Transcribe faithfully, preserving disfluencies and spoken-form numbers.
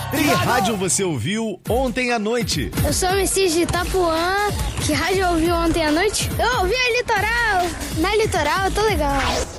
Que rádio você ouviu ontem à noite? Eu sou o Messias de Itapuã. Que rádio eu ouvi ontem à noite? Eu ouvi a Litoral. Na Litoral, tô legal.